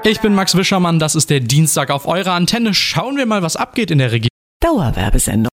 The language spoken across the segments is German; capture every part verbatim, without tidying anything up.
Ich bin Max Wischermann, das ist der Dienstag auf eurer Antenne. Schauen wir mal, was abgeht in der Region. Dauerwerbesendung.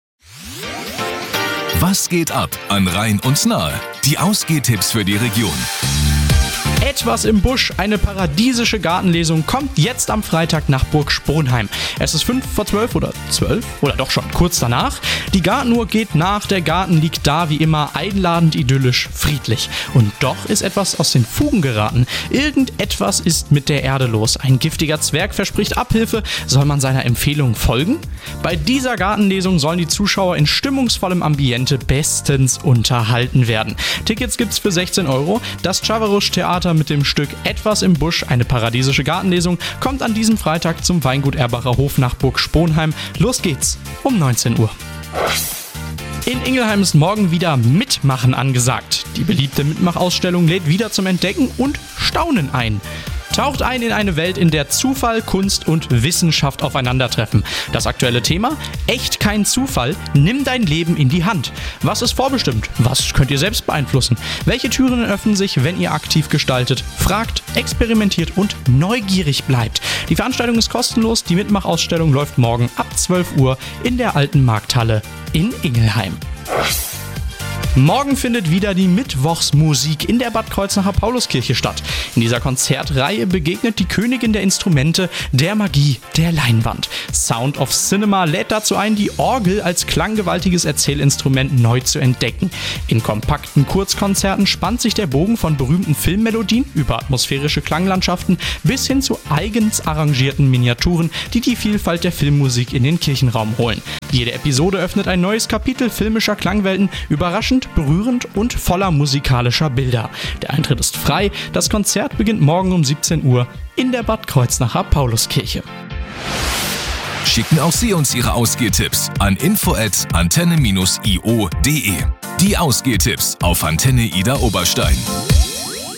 Was geht ab an Rhein und Nahe? Die Ausgehtipps für die Region. Etwas im Busch, eine paradiesische Gartenlesung kommt jetzt am Freitag nach Burg Sponheim. Es ist fünf vor zwölf oder zwölf oder doch schon kurz danach. Die Gartenuhr geht nach, der Garten liegt da wie immer einladend, idyllisch, friedlich. Und doch ist etwas aus den Fugen geraten. Irgendetwas ist mit der Erde los. Ein giftiger Zwerg verspricht Abhilfe. Soll man seiner Empfehlung folgen? Bei dieser Gartenlesung sollen die Zuschauer in stimmungsvollem Ambiente bestens unterhalten werden. Tickets gibt's für sechzehn Euro. Das Chavarusch-Theater mit dem Stück Etwas im Busch, eine paradiesische Gartenlesung, kommt an diesem Freitag zum Weingut Erbacher Hof nach Burg Sponheim. Los geht's um neunzehn Uhr. In Ingelheim ist morgen wieder Mitmachen angesagt. Die beliebte Mitmachausstellung lädt wieder zum Entdecken und Staunen ein. Taucht ein in eine Welt, in der Zufall, Kunst und Wissenschaft aufeinandertreffen. Das aktuelle Thema? Echt kein Zufall? Nimm dein Leben in die Hand. Was ist vorbestimmt? Was könnt ihr selbst beeinflussen? Welche Türen öffnen sich, wenn ihr aktiv gestaltet? Fragt, experimentiert und neugierig bleibt. Die Veranstaltung ist kostenlos. Die Mitmachausstellung läuft morgen ab zwölf Uhr in der Alten Markthalle in Ingelheim. Morgen findet wieder die Mittwochsmusik in der Bad Kreuznacher Pauluskirche statt. In dieser Konzertreihe begegnet die Königin der Instrumente der Magie der Leinwand. Sound of Cinema lädt dazu ein, die Orgel als klanggewaltiges Erzählinstrument neu zu entdecken. In kompakten Kurzkonzerten spannt sich der Bogen von berühmten Filmmelodien über atmosphärische Klanglandschaften bis hin zu eigens arrangierten Miniaturen, die die Vielfalt der Filmmusik in den Kirchenraum holen. Jede Episode öffnet ein neues Kapitel filmischer Klangwelten, überraschend, berührend und voller musikalischer Bilder. Der Eintritt ist frei, das Konzert beginnt morgen um siebzehn Uhr in der Bad Kreuznacher Pauluskirche. Schicken auch Sie uns Ihre Ausgehtipps an info at antenne dash i o punkt de. Die Ausgehtipps auf Antenne Ida Oberstein.